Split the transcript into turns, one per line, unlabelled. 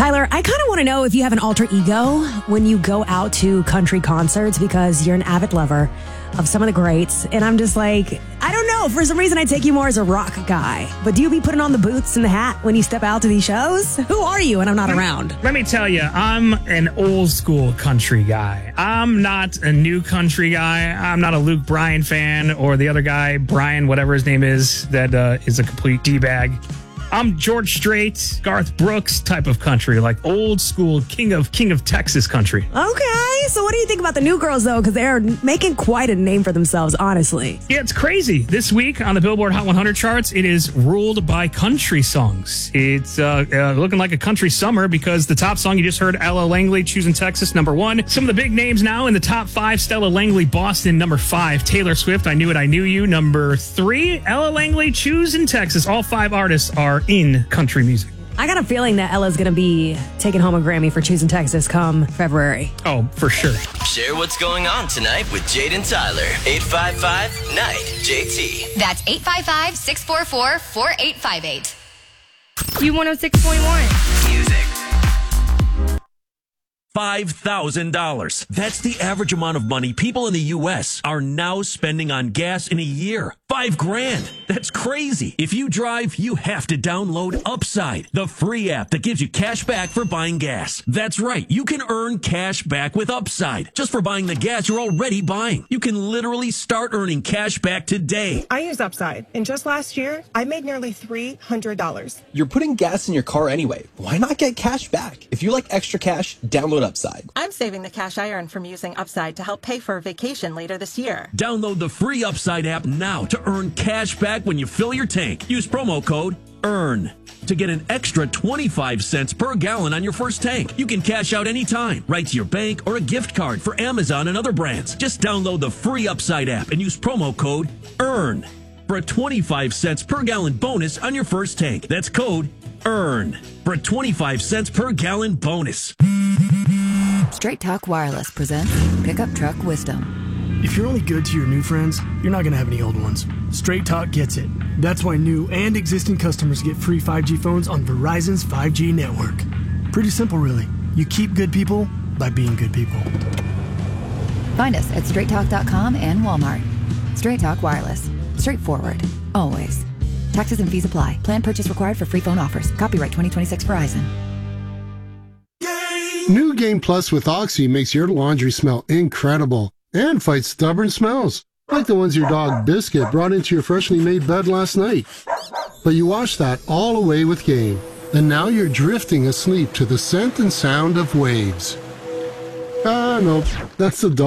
Tyler, I kind of want to know if you have an alter ego when you go out to country concerts because you're an avid lover of some of the greats. And I'm just like, I don't know. For some reason, I take you more as a rock guy. But do you be putting on the boots and the hat when you step out to these shows? Who are you when I'm not around?
Let me tell you, I'm an old school country guy. I'm not a new country guy. I'm not a Luke Bryan fan or the other guy, Brian, whatever his name is, that is a complete D-bag. I'm George Strait, Garth Brooks type of country, like old school King of Texas country.
Okay, so what do you think about the new girls, though? Because they're making quite a name for themselves, honestly.
Yeah, it's crazy. This week on the Billboard Hot 100 charts, it is ruled by country songs. It's looking like a country summer because the top song you just heard, Ella Langley, Choosing Texas, #1. Some of the big names now in the top 5, Stella Langley, Boston, #5. Taylor Swift, I Knew It, I Knew You, #3. Ella Langley, Choosing Texas. All 5 artists are in country music.
I got a feeling that Ella's going to be taking home a Grammy for Choosing Texas come February.
Oh, for sure.
Share what's going on tonight with Jade and Tyler. 855-NIGHT-JT.
That's 855-644-4858.
Q106.1.
Music.
$5,000. That's the average amount of money people in the U.S. are now spending on gas in a year. $5,000. That's crazy. If you drive, you have to download Upside, the free app that gives you cash back for buying gas. That's right. You can earn cash back with Upside just for buying the gas you're already buying. You can literally start earning cash back today.
I use Upside, and just last year, I made nearly $300.
You're putting gas in your car anyway. Why not get cash back? If you like extra cash, download Upside.
I'm saving the cash I earn from using Upside to help pay for a vacation later this year.
Download the free Upside app now to earn cash back when you fill your tank. Use promo code EARN to get an extra 25 cents per gallon on your first tank. You can cash out anytime, right to your bank or a gift card for Amazon and other brands. Just download the free Upside app and use promo code EARN for a 25 cents per gallon bonus on your first tank. That's code EARN for a 25 cents per gallon bonus.
Straight Talk Wireless presents Pickup Truck Wisdom.
If you're only good to your new friends, you're not going to have any old ones. Straight Talk gets it. That's why new and existing customers get free 5G phones on Verizon's 5G network. Pretty simple, really. You keep good people by being good people.
Find us at straighttalk.com and Walmart. Straight Talk Wireless. Straightforward. Always. Taxes and fees apply. Plan purchase required for free phone offers. Copyright 2026 Verizon.
New Game Plus with Oxy makes your laundry smell incredible and fights stubborn smells, like the ones your dog Biscuit brought into your freshly made bed last night. But you washed that all away with Game, and now you're drifting asleep to the scent and sound of waves. Nope, that's the dog.